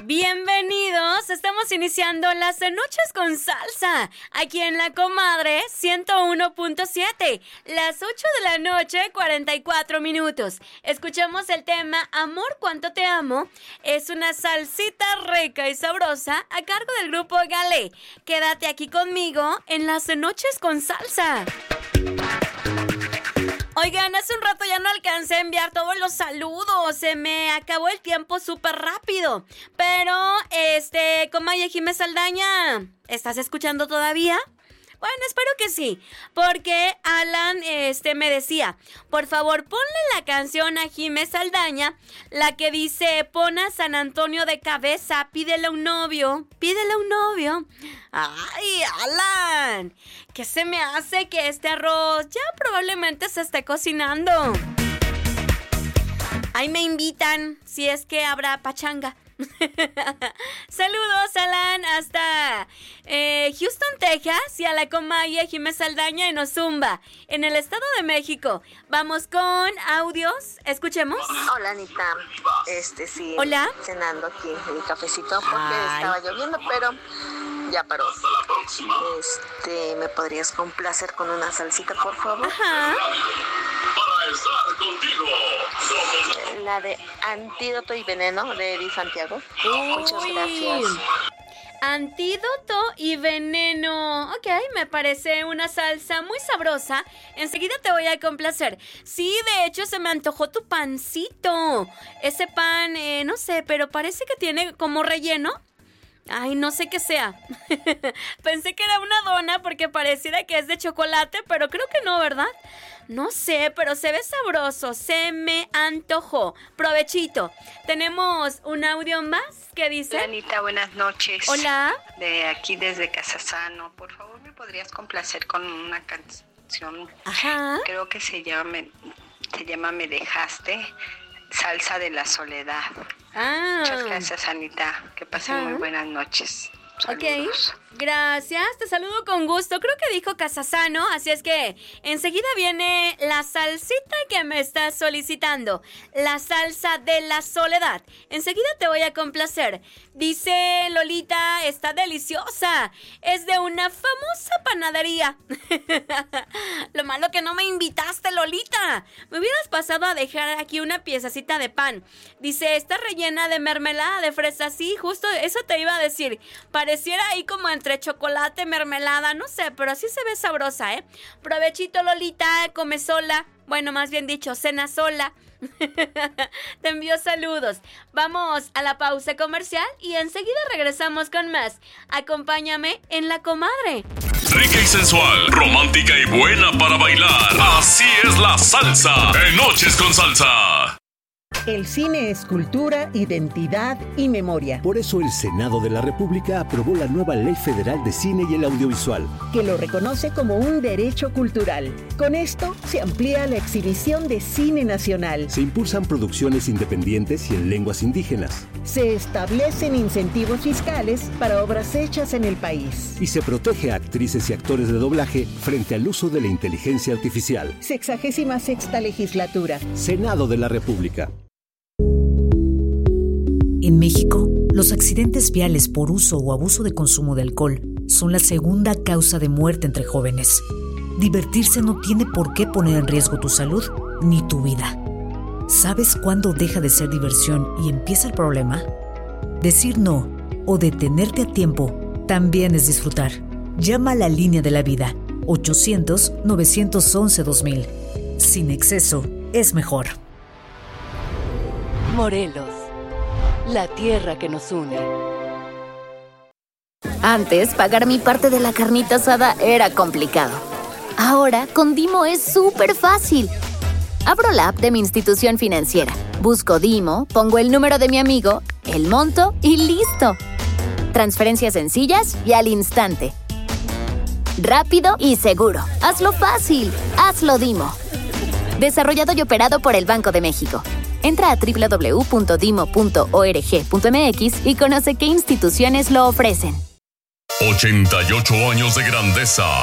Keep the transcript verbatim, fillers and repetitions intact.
Bienvenidos, estamos iniciando las noches con salsa, aquí en La Comadre ciento uno punto siete, las ocho de la noche, cuarenta y cuatro minutos. Escuchamos el tema Amor, cuánto te amo. Es una salsita rica y sabrosa a cargo del grupo Galé. Quédate aquí conmigo en las noches con salsa. Oigan, hace un rato ya no alcancé a enviar todos los saludos, se me acabó el tiempo súper rápido. Pero, este, Comaya Jiménez Saldaña, ¿estás escuchando todavía? Bueno, espero que sí, porque Alan este, me decía, por favor, ponle la canción a Jiménez Saldaña, la que dice, pon a San Antonio de cabeza, pídele un novio, pídele un novio. ¡Ay, Alan! ¿Qué se me hace que este arroz ya probablemente se esté cocinando? Ahí me invitan, si es que habrá pachanga. Saludos, Alan, hasta eh, Houston, Texas, y a la Comaya Jiménez Saldaña en Ozumba, en el Estado de México. Vamos con audios, escuchemos. Hola, Anita, este sí, hola, cenando aquí en mi cafecito porque Ay. estaba lloviendo, pero ya paró. Este, ¿me podrías complacer con una salsita, por favor? Ajá. Para estar contigo. La de Antídoto y Veneno de Eddie Santiago. Uy. Muchas gracias. Antídoto y Veneno. Ok, me parece una salsa muy sabrosa. Enseguida te voy a complacer. Sí, de hecho se me antojó tu pancito. Ese pan, eh, no sé, pero parece que tiene como relleno. Ay, no sé qué sea. Pensé que era una dona porque pareciera que es de chocolate, pero creo que no, ¿verdad? No sé, pero se ve sabroso. Se me antojó. Provechito. Tenemos un audio más que dice... Hola, Anita, buenas noches. Hola. De aquí desde Casasano. Por favor, ¿me podrías complacer con una canción? Ajá. Creo que se llama, se llama Me Dejaste. Salsa de la Soledad. Ah. Muchas gracias, Anita. Que pasen Ajá. muy buenas noches. Saludos. Ok, gracias, te saludo con gusto. Creo que dijo Casasano, así es que enseguida viene la salsita que me estás solicitando, la salsa de la soledad. Enseguida te voy a complacer. Dice Lolita, está deliciosa, es de una famosa panadería. Lo malo que no me invitaste, Lolita. Me hubieras pasado a dejar aquí una piececita de pan. Dice, está rellena de mermelada de fresa. Sí, justo eso te iba a decir. Pareciera ahí como entre chocolate, mermelada, no sé, pero así se ve sabrosa, ¿eh? Provechito, Lolita, come sola. Bueno, más bien dicho, cena sola. Te envío saludos. Vamos a la pausa comercial y enseguida regresamos con más. Acompáñame en La Comadre. Rica y sensual, romántica y buena para bailar. Así es la salsa en Noches con Salsa. El cine es cultura, identidad y memoria. Por eso el Senado de la República aprobó la nueva Ley Federal de Cine y el Audiovisual, que lo reconoce como un derecho cultural. Con esto se amplía la exhibición de cine nacional. Se impulsan producciones independientes y en lenguas indígenas. Se establecen incentivos fiscales para obras hechas en el país. Y se protege a actrices y actores de doblaje frente al uso de la inteligencia artificial. Sexagésima sexta legislatura. Senado de la República. En México, los accidentes viales por uso o abuso de consumo de alcohol son la segunda causa de muerte entre jóvenes. Divertirse no tiene por qué poner en riesgo tu salud ni tu vida. ¿Sabes cuándo deja de ser diversión y empieza el problema? Decir no o detenerte a tiempo también es disfrutar. Llama a la línea de la vida, ochocientos, novecientos once, dos mil. Sin exceso, es mejor. Morelos, la tierra que nos une. Antes, pagar mi parte de la carnita asada era complicado. Ahora, con Dimo es súper fácil. Abro la app de mi institución financiera, busco Dimo, pongo el número de mi amigo, el monto y ¡listo! Transferencias sencillas y al instante. Rápido y seguro. Hazlo fácil. Hazlo Dimo. Desarrollado y operado por el Banco de México. Entra a doble u doble u doble u punto dimo punto org punto m x y conoce qué instituciones lo ofrecen. ochenta y ocho años de grandeza,